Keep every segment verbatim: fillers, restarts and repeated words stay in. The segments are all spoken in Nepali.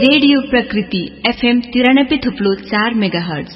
रेडियो प्रकृति एफएम तिरानब्बे थुप्लो चार मेगाहर्ज।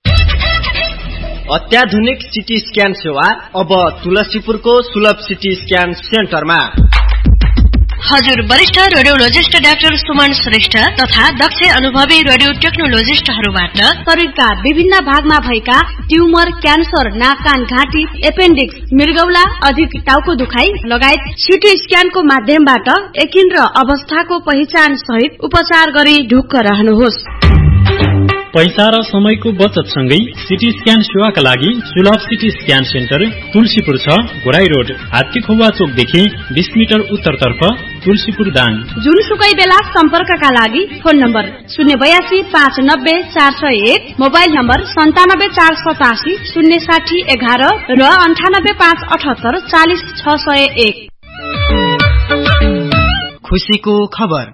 अत्याधुनिक सिटी स्क्यान सेवा अब तुलसीपुरको सुलभ सिटी स्क्यान सेन्टरमा। हजुर वरिष्ठ रेडियोलोजिस्ट डाक्टर सुमन श्रेष्ठ तथा दक्ष अनुभवी रेडियो टेक्नोलोजिस्टहरूबाट शरीरका विभिन्न भागमा भएका ट्युमर, क्यान्सर, नाक, कान, घाँटी, एपेन्डिक्स, मृगौला, अधिक टाउको दुखाइ लगायत सिटी स्क्यानको माध्यमबाट एकिन र अवस्थाको पहिचान सहित उपचार गरी ढुक्क रहनुहोस्। पैसा र समयको बचत सँगै सिटी स्क्यान सेवाका लागि सुलभ सिटी स्क्यान सेन्टर तुलसीपुर छ, घोराई रोड, हात्तीखुवा चोकदेखि बीस मिटर उत्तरतर्फ, तुलसीपुर दाङ। जुनसुकै बेला सम्पर्कका लागि फोन नम्बर शून्य बयासी पाँच नब्बे चार सय एक, मोबाइल नम्बर सन्तानब्बे चार सतासी शून्य साठी एघार र अन्ठानब्बे पाँच अठहत्तर चालिस छ सय एक। खुसीको खबर।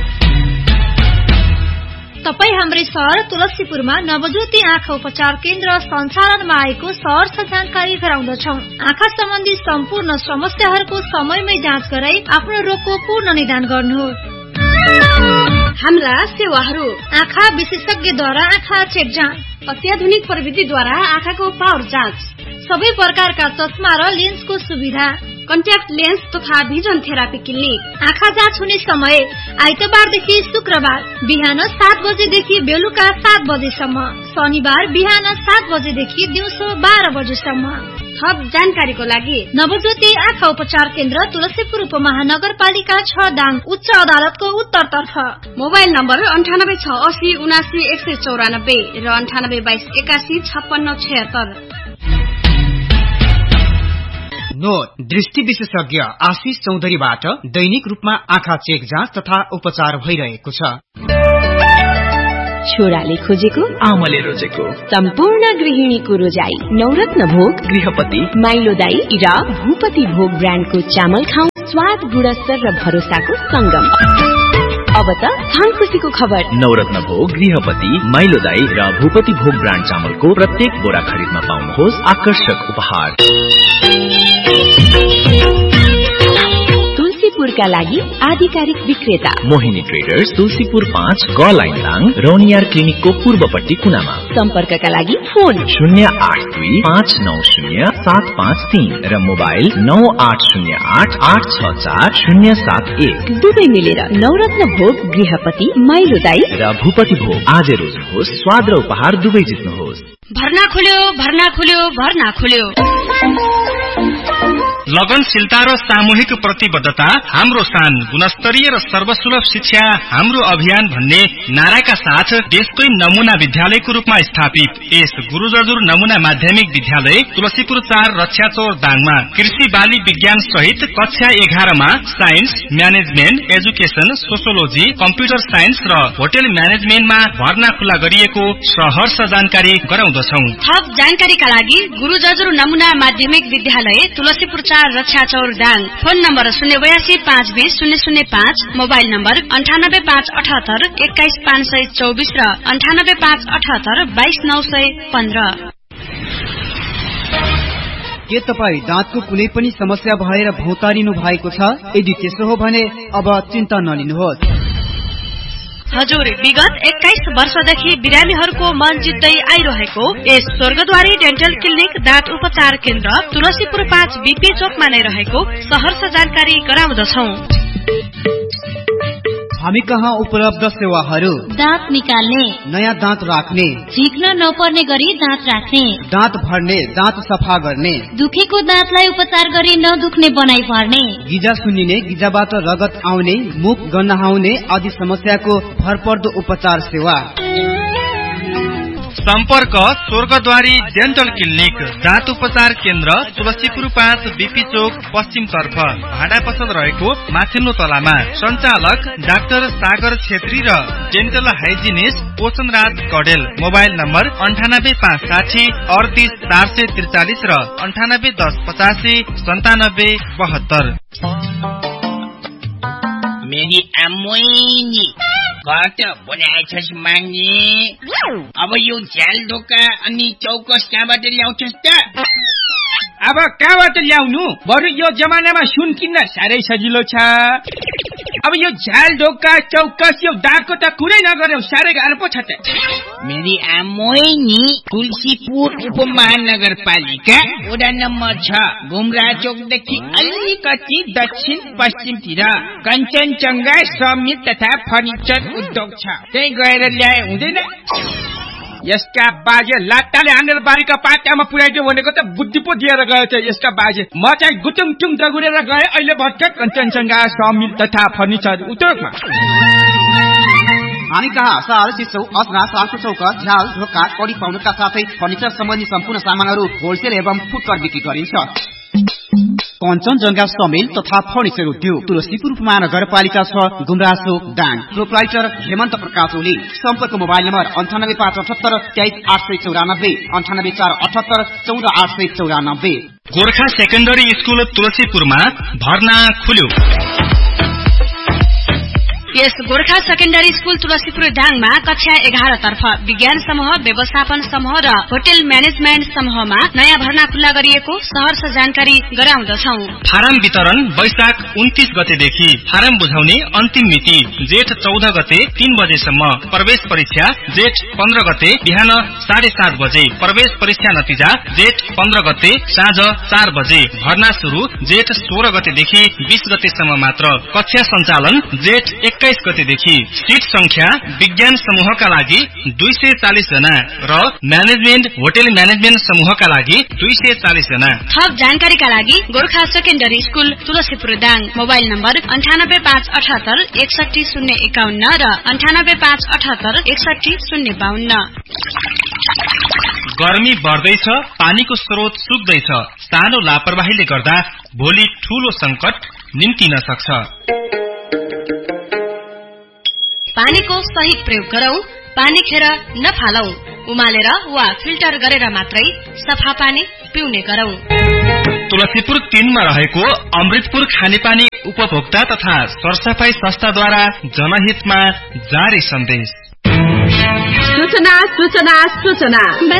तपाई हाम्रै शहर तुलसीपुरमा नवज्योति आँखा उपचार केन्द्र सञ्चालनमा आएको सहर जानकारी गराउँदछौं। आँखा सम्बन्धी सम्पूर्ण समस्याहरूको समयमै जाँच गराई आफ्नो रोगको पूर्ण निदान गर्नुहोस्। हाम्रा सेवाहरू: आँखा विशेषज्ञद्वारा आँखा चेक जाँच, अत्याधुनिक प्रविधिद्वारा आँखाको पावर जाँच, सबै प्रकारका चस्मा र लेन्सको सुविधा, कन्ट्याक्ट लेन्स तथा भिजन थेरापी क्लिनिक। आँखा जाँच हुने समय आइतबारदेखि शुक्रबार बिहान सात बजेदेखि बेलुका सात बजेसम्म, शनिबार बिहान सात बजेदेखि दिउँसो बाह्र बजेसम्म। थप जानकारीको लागि नवज्योति आँखा उपचार केन्द्र तुलसीपुर उपमहानगरपालिका छ दाङ, उच्च अदालतको उत्तरतर्फ। मोबाइल नम्बर अन्ठानब्बे छ असी उनासी एक सय चौरानब्बे र अन्ठानब्बे बाइस एकासी छप्पन्न छयत्तर। नोट: दृष्टि विशेषज्ञ आशिष चौधरीबाट दैनिक रूपमा आँखा चेक जाँच तथा उपचार भइरहेको छ। छोराले खोजेको, आमाले रोजेको, सम्पूर्ण गृहिणीको रोजाई नवरत्न भोग, गृहपति, माइलोदाई र भूपति भोग ब्रान्डको चामल खाऊ। स्वाद, गुणस्तर र भरोसाको संगम। अब त छन् खुसीको खबर। नवरत्न भोग, गृहपति, माइलोदाई र भूपति भोग ब्रान्ड चामलको प्रत्येक बोरा खरिदमा पाउनुहोस् आकर्षक उपहार। तुलसीपुरका लागि आधिकारिक विक्रेता मोहिनी ट्रेडर्स, तुलसीपुर पाँच, ग लाइन दाङ, रौनियार क्लिनिकको पूर्वपट्टि कुनामा। सम्पर्कका लागि फोन शून्य आठ दुई पाँच नौ शून्य सात पाँच तीन र मोबाइल नौ आठ शून्य आठ आठ छ चार शून्य सात एक। दुवै मिलेर नवरत्न भोग, गृहपति, माइलोदाई र भूपति भोग आज रोज्नुहोस्, स्वाद र उपहार दुवै जित्नुहोस्। भर्ना खुल्यो, भर्ना खुल्यो, भर्ना खुल्यो। लगनशीलता र सामूहिक प्रतिबद्धता हाम्रो शान, गुणस्तरीय र सर्वसुलभ शिक्षा हाम्रो अभियान भन्ने नाराका साथ देशकै नमूना विद्यालयको रूपमा स्थापित यस गुरु जजुर नमूना माध्यमिक विद्यालय तुलसीपुर चार रक्षाचौर दाङमा कृषि बाली विज्ञान सहित कक्षा एघारमा science, management, education, sociology, computer science र होटेल म्यानेजमेन्टमा भर्ना खुला गरिएको सहर्ष जानकारी गराउँदछौं। थप जानकारीका लागि गुरु जजुर नमूना माध्यमिक विद्यालय तुलसीपुर रक्षाचौर दाङ। फोन नम्बर शून्य बयासी पाँच बीस शून्य शून्य पाँच, मोबाइल नम्बर अन्ठानब्बे पाँच अठहत्तर एक्काइस पाँच सय चौबिस र अन्ठानब्बे पाँच अठहत्तर बाइस नौ सय पन्ध्र। के तपाईँ दाँतको कुनै पनि समस्या भएर भौतारिनु भएको छ? यदि त्यसो हो भने अब चिन्ता नलिनुहोस्। हजुर, विगत एक्काइस वर्षदेखि बिरामीहरूको मन जित्दै आइरहेको यस स्वर्गद्वारी डेन्टल क्लिनिक दाँत उपचार केन्द्र तुलसीपुर पाँच बीपी चोकमा नै रहेको सहर्ष जानकारी गराउँदछौ। हामी कहाँ उपलब्ध सेवाहरू: दाँत निकाल्ने, नयाँ दाँत राख्ने, झिक्न नपर्ने गरी दाँत राख्ने, दाँत भर्ने, दाँत सफा गर्ने, दुखेको दाँतलाई उपचार गरी नदुख्ने बनाइ पार्ने, गिजा सुन्निने, गिजाबाट रगत आउने, मुख गन्हाउने आदि समस्याको भरपर्दो उपचार सेवा। सम्पर्क स्वर्गद्वारी डेन्टल क्लिनिक दाँत उपचार केन्द्र तुलसीपुर पाँच बीपी चोक पश्चिम तर्फ, भाडा पसल रहेको माथिल्लो तलामा। सञ्चालक डाक्टर सागर छेत्री र डेन्टल हाइजिनिस्ट पोषण राज कडेल। मोबाइल नम्बर अन्ठानब्बे पाँच साठी अडतिस चार सय त्रिचालिस र अन्ठानब्बे दस पचासी सन्तानब्बे बहत्तर। मेरी आमोइनी घट बनाएछस् माग्ने, अब यो झ्याल ढोका अनि चौकस कहाँबाट ल्याउँछस् त? अब कहाँबाट ल्याउनु? बरु यो जमानामा सुन किन्न साह्रै सजिलो छ। अब यो झाल ढोका चौकस यो दागको त कुरै नगर्यो, साह्रै गाह्रो पो छ त। मेरी आमोई नि तुलसीपुर उपमहानगरपालिका वडा नम्बर छ, घुमरा चौकदेखि अलिकति दक्षिण पश्चिमतिर कञ्चनजङ्घा समित तथा फर्निचर उद्योग छ। त्यही गएर ल्याए हुँदैन? यसका बाजे लाट्टाले हानेर बारीका पाटामा पुर्याइदियो भनेको त बुद्धि पो दिएर गयो छ यसका बाजे। म चाहिँ गुटुङ टुङ दगुरेर गए अहिले भर्खर कञ्चनजङ्घा समिल तथा फर्निचर उद्योगमा। हामी कहाँ साल सिसौ असना सालको चौका झ्याल ढोका कडी पाउनुका साथै फर्निचर सम्बन्धी सम्पूर्ण सामानहरू होलसेल एवं फुटकर बिक्री गरिन्छ। कञ्चनजङ्घा समेल तथा फर्निचर उद्योग, तुलसीपुर उपमहानगरपालिका छ, गुमरासो दाङ। प्रोप्राइटर हेमन्त प्रकाश ओली। सम्पर्क मोबाइल नम्बर अन्ठानब्बे पाँच अठहत्तर तेइस आठ सय चौरानब्बे अन्ठानब्बे चार अठहत्तर चौध आठ सय चौरानब्बे। गोर्खा सेकेन्डरी स्कुल तुलसीपुरमा भर्ना खुल्यो। यस गोर्खा सेकेन्डरी स्कुल तुलसीपुर दाङमा कक्षा एघार तर्फ विज्ञान समूह, व्यवस्थापन समूह र होटल म्यानेजमेन्ट समूहमा नयाँ भर्ना खुल्ला गरिएको सहर्ष जानकारी गराउँदछौ। फारम वितरण वैशाख उन्तीस गतेदेखि, फारम बुझाउने अन्तिम मिति जेठ चौध गते तीन बजेसम्म। प्रवेश परीक्षा जेठ पन्ध्र गते बिहान साढे सात बजे। प्रवेश परीक्षा नतिजा जेठ पन्ध्र गते साँझ चार बजे। भर्ना सुरु जेठ सोह्र गतेदेखि बीस गतेसम्म मात्र। कक्षा सञ्चालन जेठ एक्काइस गतेदेखि। सीट संख्या विज्ञान समूहका लागि दुई सय चालिस जना र म्यानेजमेन्ट होटल म्यानेजमेन्ट समूहका लागि दुई सय चालिस जना। थप जानकारीका लागि Gorkha secondary school Tulsipur Dang. Mobile number अन्ठानब्बे पाँच अठहत्तर एकसठी शून्य एकाउन्न र अन्ठानब्बे पाँच अठहत्तर एकसठी शून्य बाहन्न। गर्मी बढ्दैछ, पानीको स्रोत सुक्दैछ। सानो लापरवाहीले गर्दा भोलि ठूलो संकट निम्तिन सक्छ। पानीको सही प्रयोग गरौं, पानी खेर नफालौं। उमालेर वा फिल्टर गरेर मात्रै सफा पानी पिउने गरौं। तुलसीपुर तीनमा रहेको अमृतपुर खानेपानी उपभोक्ता तथा सरसफाई संस्थाद्वारा जनहितमा जारी सन्देश। सूचना सूचना सूचना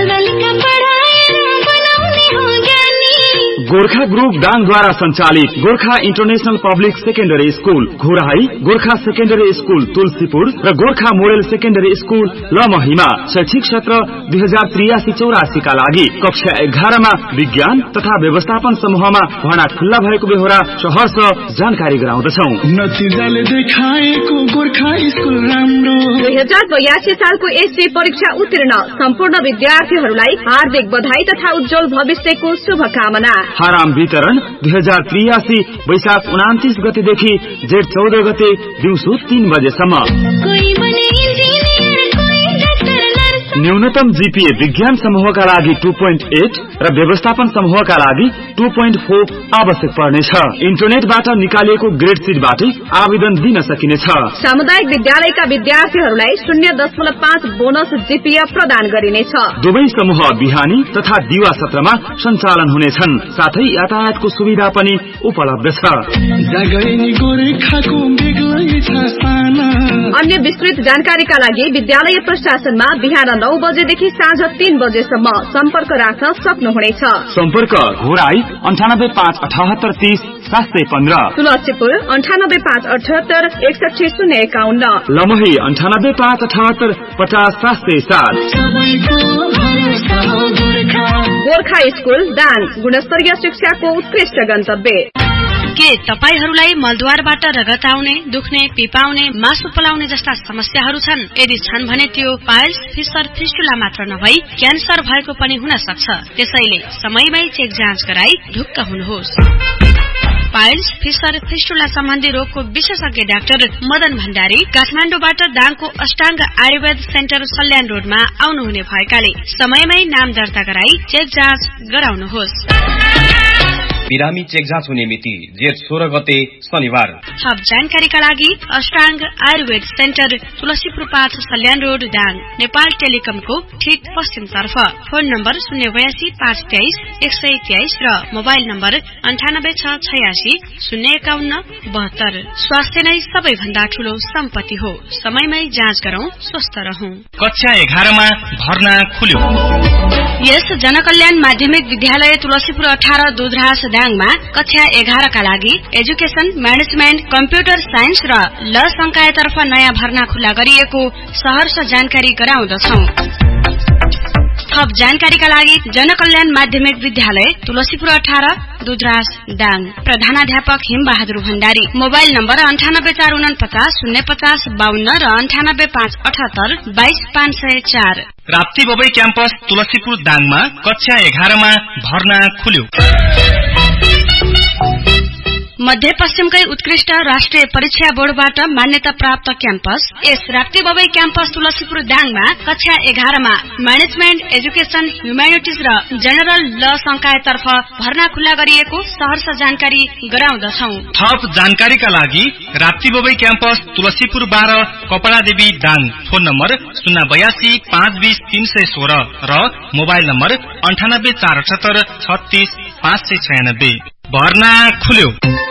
गोर्खा ग्रुप दाङद्वारा संचालित Gorkha international public secondary school Ghorahi, Gorkha secondary school Tulsipur र गोर्खा मोडल सेकेन्डरी स्कुल लमहीमा शैक्षिक सत्र दुई हजार त्रियासी चौरासी का लागि कक्षा एघारमा विज्ञान तथा व्यवस्थापन समूहमा भर्ना खुल्ला भएको बेहोरा सहर्ष जानकारी गराउँदछौ। नतिजाले देखाएको गोर्खा स्कुल राम्रो। दुई हजार बयासी सालको एससी परीक्षा उत्तीर्ण सम्पूर्ण विद्यार्थीहरूलाई हार्दिक बधाई तथा उज्जवल भविष्यको शुभकामना। फारम वितरण दुई हजार त्रियासी वैशाख उनातिस गतेदेखि जेठ चौध गते दिउँसो तीन बजेसम्म। न्यूनतम जीपीए विज्ञान समूहका लागि टू पोइन्ट एट र व्यवस्थापन समूहका लागि टू पोइन्ट फोर आवश्यक पर्नेछ। इन्टरनेटबाट निकालिएको ग्रेड सिटबाटै आवेदन दिन सकिनेछ। सामुदायिक विद्यालयका विद्यार्थीहरूलाई शून्य दशमलव पाँच बोनस जीपीए प्रदान गरिनेछ। दुवै समूह बिहानी तथा दिवा सत्रमा सञ्चालन हुनेछन्, साथै यातायातको सुविधा पनि उपलब्ध छ। अन्य विस्तृत जानकारीका लागि विद्यालय प्रशासनमा बिहान नौ बजेदेखि साँझ तीन बजेसम्म सम्पर्क राख्न सक्नुहुनेछ। सम्पर्क घोराई अन्ठानब्बे पाँच अठहत्तर तीस सात सय पन्ध्र, तुलसीपुर अन्ठानब्बे पाँच अठहत्तर एकसठी शून्य एकाउन्न, लमही अन्ठानब्बे पाँच अठहत्तर पचास सात सय सात। गोर्खा स्कुल दाङ, गुणस्तरीय शिक्षाको उत्कृष्ट गन्तव्य। के तपाईहरूलाई मलद्वारबाट रगत आउने, दुख्ने, पिपाउने, मासु पलाउने जस्ता समस्याहरू छन्? यदि छन् भने त्यो पाइल्स, फिसर, फिस्टुला मात्र नभई क्यान्सर भएको पनि हुन सक्छ। त्यसैले समयमै चेक जाँच गराई ढुक्क हुनुहोस्। पाइल्स, फिसर, फिस्टुला सम्बन्धी रोगको विशेषज्ञ डाक्टर मदन भण्डारी काठमाडौँबाट दाङको अष्टाङ्ग आयुर्वेद सेन्टर सल्यान रोडमा आउनुहुने भएकाले समयमै नाम दर्ता गराई चेक जाँच गराउनुहोस्। बिरामी चेकजाँच हुने मिति जेठ सोह्र गते शनिबार। थप जानकारीका लागि अष्टांग आयुर्वेद सेन्टर तुलसीपुर पाँच सल्यान रोड दाङ, नेपाल टेलिकमको ठीक पश्चिम तर्फ। फोन नम्बर शून्य बयासी पाँच तेइस एक सय तेइस र मोबाइल नम्बर अन्ठानब्बे छ छयासी शून्य एकाउन्न बहत्तर। स्वास्थ्य नै सबैभन्दा ठूलो सम्पत्ति हो। समयमै जाँच गरौं, स्वस्थ रहौं। कक्षा एघारमा भर्ना खुल्यो। यस जनकल्याण माध्यमिक विद्यालय तुलसीपुर अठार दुधराज दाङमा कक्षा एघारका लागि एजुकेशन, म्यानेजमेन्ट, कम्प्युटर साइन्स र ल संकायतर्फ नयाँ भर्ना खुल्ला गरिएको सहर्ष जानकारी गराउँदछौ। थप जानकारीका लागि जनकल्याण माध्यमिक विद्यालय तुलसीपुर अठार दुधराज दाङ, प्रधानाध्यापक हिमबहादुर भण्डारी। मोबाइल नम्बर अन्ठानब्बे चार उनपचास शून्य पचास बाहन्न र अन्ठानब्बे पाँच अठहत्तर बाइस पाँच सय चार। राप्ती बबई क्याम्पस तुलसीपुर दाङमा कक्षा एघारमा भर्ना खुल्यो। मध्यपश्चिमकै उत्कृष्ट राष्ट्रिय परीक्षा बोर्डबाट मान्यता प्राप्त क्याम्पस यस राप्ती बबई क्याम्पस तुलसीपुर दाङमा कक्षा एघारमा म्यानेजमेन्ट, एजुकेशन, ह्युम्यानिटिज र जेनरल ल संकायतर्फ भर्ना खुल्ला गरिएको सहर्ष जानकारी गराउँदछौ। थप जानकारीका लागि राप्ती बबई क्याम्पस तुलसीपुर बाह्र कपडादेवी दाङ, फोन नम्बर शून्य बयासी पाँच बीस तीन सय सोह्र र मोबाइल नम्बर अन्ठानब्बे चार अठहत्तर छत्तीस पाँच सय छयानब्बे। भर्ना खुल्यो।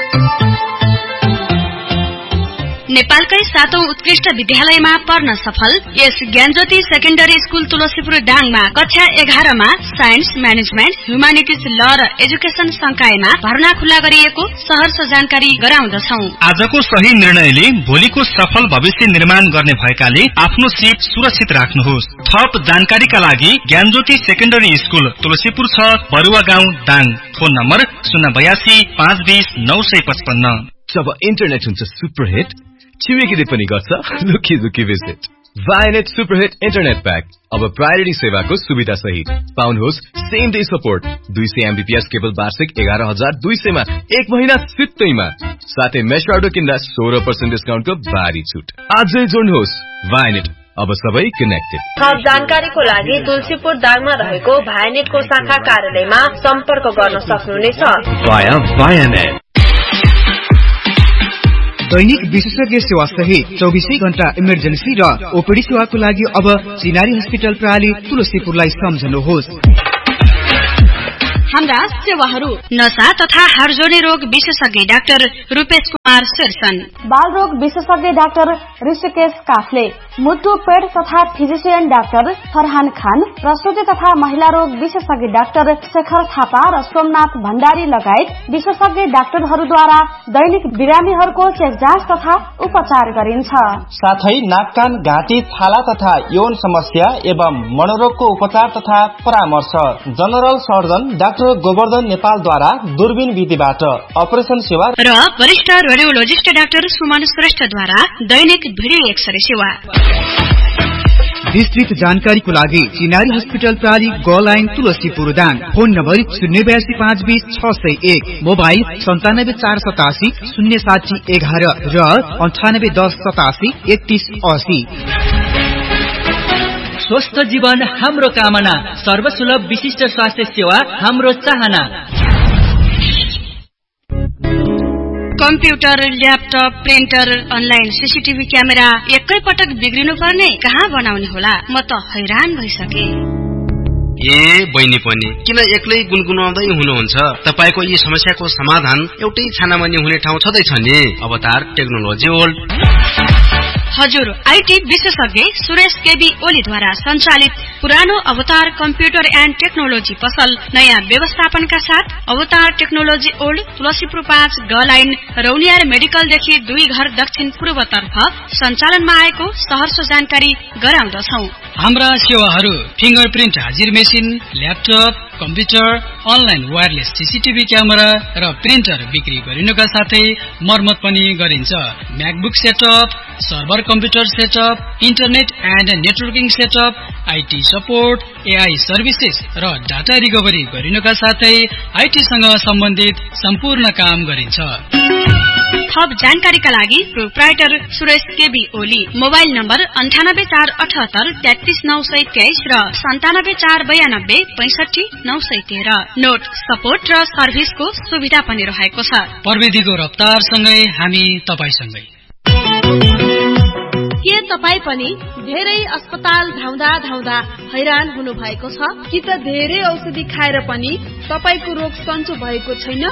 नेपालकै सातौं उत्कृष्ट विद्यालयमा पढ्न सफल यस ज्ञानज्योति सेकेन्डरी स्कूल तुलसीपुर दाङमा कक्षा एघारमा साइन्स, म्यानेजमेन्ट, ह्युम्यानिटिज, ल र एजुकेशन संकायमा भर्ना खुल्ला गरिएको सहर्ष जानकारी गराउँदछौ। आजको सही निर्णयले भोलिको सफल भविष्य निर्माण गर्ने भएकाले आफ्नो सीट सुरक्षित राख्नुहोस्। थप जानकारीका लागि ज्ञानज्योति सेकेन्डरी स्कूल तुलसीपुर छ, बरुवा गाउँ दाङ, फोन नम्बर शून्य बयासी पाँच बीस नौ सय पचपन्न। जब इन्टरनेट हुन्छ सुपरहिट, छिमेकीले पनि गर्छ लुकी लुकी भिजिट। वायनेट सुपरहिट इन्टरनेट प्याक अब प्रायोरिटी सेवाको सुविधा सहित पाउनुहोस्। सेम डे सपोर्ट, दुई सय एमबीपीएस केवल वार्षिक एघार हजार दुई सयमा एक महिना सित्तैमा, साथै मेश राउटर किन्दा सोह्र पर्सेन्ट डिस्काउन्टको भारी छुट। आजै जोड्नुहोस्। वायनेट, अब सबै कनेक्टेड। थप जानकारीको लागि तुलसीपुर दाङमा रहेको भायनेटको शाखा कार्यालयमा सम्पर्क गर्न सक्नुहुनेछ। वाया वायनेट। दैनिक विशेषज्ञ सेवा सहित चौबिसै घण्टा इमर्जेन्सी र ओपीडी सेवाको लागि अब चिनारी हस्पिटल प्रणाली तुलसीपुरलाई सम्झनुहोस्। हाम्रा सेवाहरू नशा तथा हाड जोड्ने रोग विशेषज्ञ डाक्टर रूपेश कुमार शेरसन, बाल रोग विशेषज्ञ डाक्टर ऋषिकेश काफले, मुटु पेट तथा फिजिशियन डाक्टर फरहान खान, प्रसुति तथा महिला रोग विशेषज्ञ डाक्टर शेखर थापा र सोमनाथ भण्डारी लगायत विशेषज्ञ डाक्टरहरूद्वारा दैनिक बिरामीहरूको चेक जाँच तथा उपचार गरिन्छ। साथै नाक कान घाँटी छाला तथा यौन समस्या एवं मनोरोगको उपचार तथा परामर्श जनरल सर्जन डाक्टर गोवर्धन नेपालद्वारा दूरबीन विधिबाट अपरेसन सेवा र वरिष्ठ रेडियोलोजिस्ट डाक्टर सुमन श्रेष्ठद्वारा दैनिक भिडियो एक्सरे सेवा। विस्तृत जानकारीको लागि चिनारी हस्पिटल प्रणाली ग line Tulsipur Dang, phone number शून्य बयासी पाँच बीस छ सय एक, मोबाइल सन्तानब्बे चार सतासी शून्य साठी एघार र अन्ठानब्बे दस सतासी एकतीस असी। स्वस्थ जीवन हाम्रो कामना, सर्वसुलभ विशिष्ट स्वास्थ्य सेवा हाम्रो चाहना। Computer, laptop, printer, online CCTV camera एकै पटक बिग्रिनु पर्ने कहाँ बनाउने होला? म त हैरान भइसके। ए बहिनी पनि किन एक्लै गुनगुनाउँदै हुनुहुन्छ? तपाईको यी समस्याको समाधान एउटै छानामा नि हुने ठाउँ छँदैछ नि। अवतार टेक्नोलोजी वर्ल्ड। हजुर, आईटी विशेषज्ञ सुरेश केबी ओलीद्वारा सञ्चालित पुरानो अवतार कम्प्युटर एन्ड टेक्नोलोजी पसल नयाँ व्यवस्थापनका साथ अवतार टेक्नोलोजी ओल्ड तुलसीपुर पाँच ग लाइन रौनियार मेडिकलदेखि दुई घर दक्षिण पूर्वतर्फ सञ्चालनमा आएको सहर्ष जानकारी गराउँदछौ। हाम्रा सेवाहरू फिंगरप्रिन्ट हाजिर machine, laptop, computer, online wireless CCTV camera र प्रिन्टर बिक्री गरिनुका साथै मर्मत पनि गरिन्छ। MacBook setup, server computer setup, internet and networking setup, IT support, AI services र डाटा रिकभरी गरिनुका साथै आईटी सँग सम्बन्धित सम्पूर्ण काम गरिन्छ। थप जानकारीका लागि proprietor Suresh KB Oli. Mobile number अन्ठानब्बे चार अठहत्तर तेत्तीस नौ सय तेइस र सन्तानब्बे चार बयानब्बे पैंसठी नौ सय तेह्र। नोट सपोर्ट र सर्भिसको सुविधा पनि रहेको छ। प्रविधिको रफ्तारसँगै हामी तपाईसँगै। के तपाई पनि धेरै अस्पताल धाउँदा धाउँदा हैरान हुनु भएको छ कि त धेरै औषधि खाएर पनि तपाईको रोग सन्चो भएको छैन?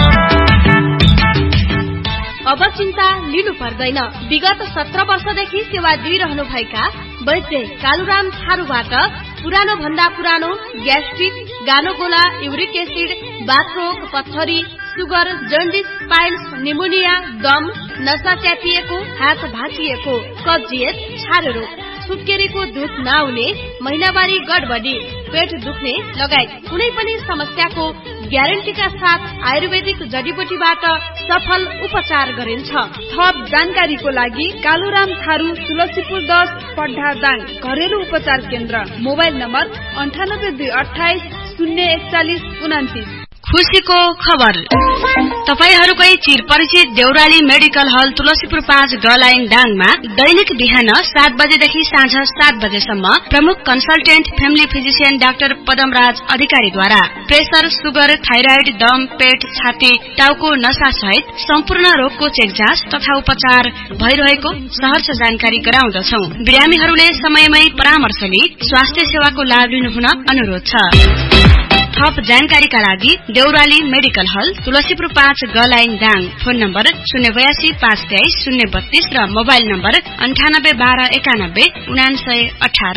अब चिन्ता लिनु पर्दैन। विगत सत्र वर्षदेखि सेवा दिइरहनु भएका वैद्य कालुराम थारूबाट पुरानो भन्दा पुरानो ग्यास्ट्रिक, गानोगोला, युरिक एसिड, बाथरोग, पत्थरी, सुगर, जन्डिस, पाइल्स, निमोनिया, दम, नसा च्यापिएको, हात भाँचिएको, कब्जियत, छारे रोग, सुत्केरीको दुध नआउने, महिनावारी गडबडी, पेट दुख्ने लगायत कुनै पनि समस्याको ग्यारेन्टीका साथ आयुर्वेदिक जडीबुटीबाट सफल उपचार गरिन्छ। थप जानकारीको लागि कालुराम थारू तुलसीपुर दस पड्ढादाङ घरेलु उपचार केन्द्र। मोबाइल नम्बर अन्ठानब्बे दुई अठाइस शून्य एकचालिस उन्तिस। खुशीको खबर तपाईहरूकै चिर परिचित देउराली मेडिकल हल तुलसीपुर पाँच गलाइन डाङमा दैनिक बिहान सात बजेदेखि साँझ सात बजेसम्म प्रमुख consultant family physician doctor Padamraj अधिकारीद्वारा प्रेसर, सुगर, थाइराइड, दम, पेट, छाती, टाउको नसा सहित सम्पूर्ण रोगको चेक जाँच तथा उपचार भइरहेको सहर्ष जानकारी गराउँदछौ। बिरामीहरूले समयमै परामर्श लिई स्वास्थ्य सेवाको लाभ लिनुहुन अनुरोध छ। थप जानकारीका लागि देउराली मेडिकल हल तुलसीपुर पाँच गलाइन दाङ। फोन नम्बर शून्य बयासी पाँच तेइस शून्य बत्तीस र मोबाइल नम्बर अन्ठानब्बे बाह्र एकानब्बे उनासय अठार।